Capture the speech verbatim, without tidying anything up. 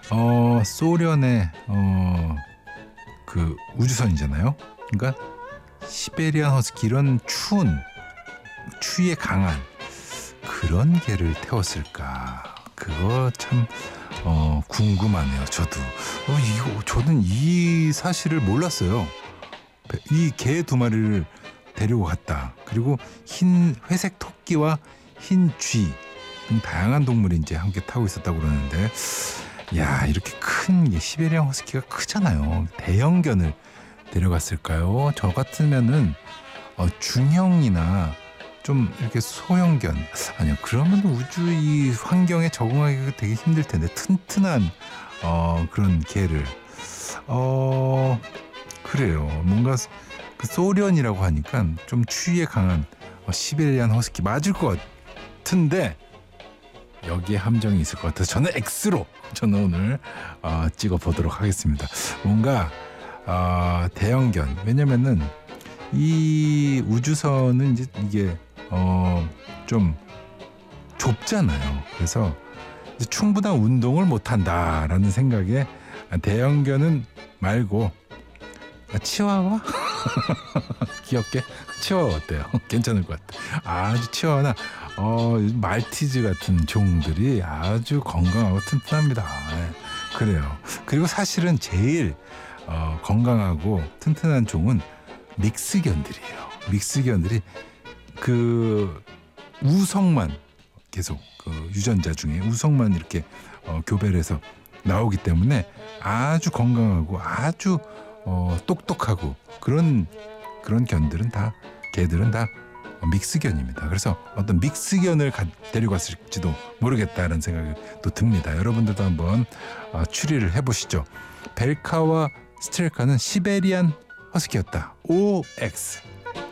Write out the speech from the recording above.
어, 소련의 어, 그 우주선이잖아요. 그러니까 시베리안 허스키 이런 추운 추위에 강한 그런 개를 태웠을까? 그거 참 어, 궁금하네요. 저도 어, 이거 저는 이 사실을 몰랐어요. 이 개 두 마리를 데리고 갔다. 그리고 흰 회색 토끼와 흰 쥐 등 다양한 동물이 이제 함께 타고 있었다고 그러는데, 야, 이렇게 큰 게 시베리안 허스키가 크잖아요. 대형견을 데려갔을까요? 저 같으면은 어, 중형이나 좀 이렇게 소형견, 아니요, 그러면 우주 이 환경에 적응하기가 되게 힘들 텐데 튼튼한 어, 그런 개를 어 그래요. 뭔가 그 소련이라고 하니까 좀 추위에 강한 어, 시베리안 허스키 맞을 것 같은데 여기에 함정이 있을 것 같아서 저는 X로 저는 오늘 어, 찍어보도록 하겠습니다. 뭔가 어, 대형견, 왜냐면은 이 우주선은 이제 이게 어, 좀 좁잖아요. 그래서 이제 충분한 운동을 못한다라는 생각에 대형견은 말고 아, 치와와? 귀엽게 치와와 어때요? 괜찮을 것 같아. 아주 치와와나 어, 말티즈 같은 종들이 아주 건강하고 튼튼합니다. 네, 그래요. 그리고 사실은 제일 어, 건강하고 튼튼한 종은 믹스견들이에요. 믹스견들이 그 우성만 계속 그 유전자 중에 우성만 이렇게 어, 교배를 해서 나오기 때문에 아주 건강하고 아주 어, 똑똑하고 그런 그런 견들은 다 개들은 다 믹스견입니다. 그래서 어떤 믹스견을 가, 데려갔을지도 모르겠다는 생각이 또 듭니다. 여러분들도 한번 어, 추리를 해보시죠. 벨카와 스트렐카는 시베리안 허스키였다. 오 엑스